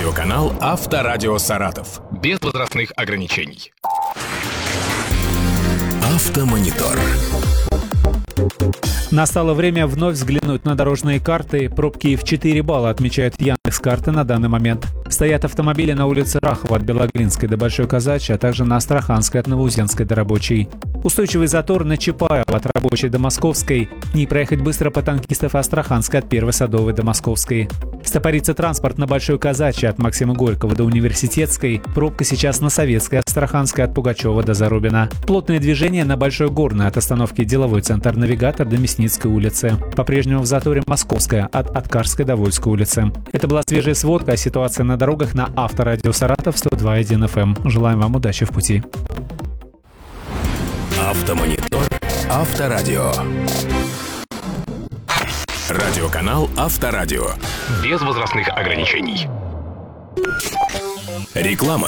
Радиоканал «Авторадио Саратов». Без возрастных ограничений. Автомонитор. Настало время вновь взглянуть на дорожные карты. Пробки в 4 балла отмечают Яндекс.Карты на данный момент. Стоят автомобили на улице Рахова от Белогринской до Большой Казачьей, а также на Астраханской от Новоузенской до Рабочей. Устойчивый затор на Чапаева от Рабочей до Московской. Не проехать быстро по Танкистов Астраханской от Первой Садовой до Московской. Стопорится транспорт на Большой Казачьей от Максима Горького до Университетской. Пробка сейчас на Советской, Астраханской от Пугачева до Зарубина. Плотное движение на Большой Горной от остановки Деловой центр Навигатор до Мясницкой улицы. По-прежнему в заторе Московская от Откарской до Вольской улицы. Это была свежая сводка о ситуации на дорогах на Авторадио Саратов 102.1 FM. Желаем вам удачи в пути. Автомонитор. Авторадио. Радиоканал «Авторадио». Без возрастных ограничений. Реклама.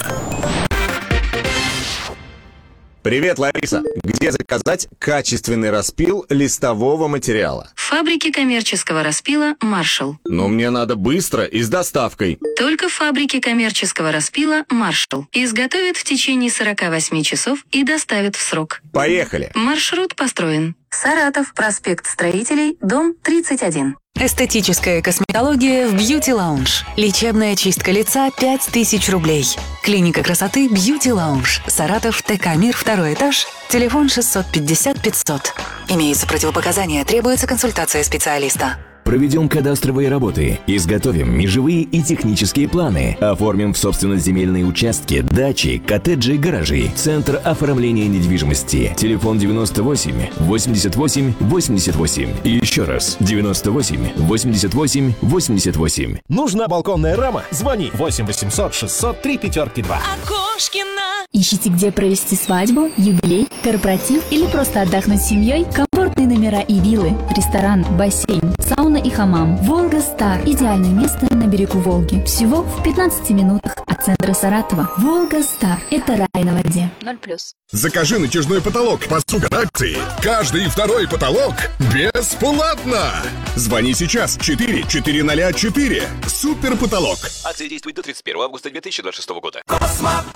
Привет, Лариса. Где заказать качественный распил листового материала? В фабрике коммерческого распила «Маршал». Но мне надо быстро и с доставкой. Только в фабрике коммерческого распила «Маршал». Изготовят в течение 48 часов и доставят в срок. Поехали. Маршрут построен. Саратов, проспект Строителей, дом 31. Эстетическая косметология в Beauty Lounge. Лечебная чистка лица 5000 рублей. Клиника красоты Beauty Lounge. Саратов, ТК Мир, 2 этаж. Телефон 650 500. Имеются противопоказания, требуется консультация специалиста. Проведем кадастровые работы, изготовим межевые и технические планы, оформим в собственность земельные участки, дачи, коттеджи, гаражи. Центр оформления недвижимости. Телефон 98 88 88. И еще раз 98 88 88. Нужна балконная рама? Звони 8 800 603 502. Окошкина. Ищите, где провести свадьбу, юбилей, корпоратив или просто отдохнуть с семьей? Комфортные номера и виллы, ресторан, бассейн, сауна и хамам. Волга Стар. Идеальное место на берегу Волги. Всего в 15 минутах от центра Саратова. Волга Стар. Это рай на воде. 0+. Закажи натяжной потолок по субтитрации. Каждый второй потолок бесплатно. Звони сейчас 4404. Супер потолок. Акция действует до 31 августа 2026 года.